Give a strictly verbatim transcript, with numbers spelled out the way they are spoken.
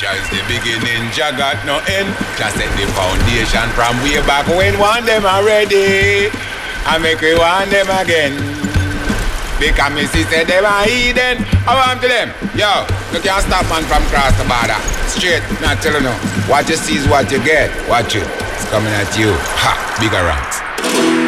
Jah is the beginning, Jah got no end. Jah set the foundation from way back when. Want them already, I make we want them again. Because me see say them are hidden. I want to them, yo, you can't stop man from cross the border. Straight, not tell you no. What you see is what you get. Watch it, it's coming at you. Ha, bigger ranks.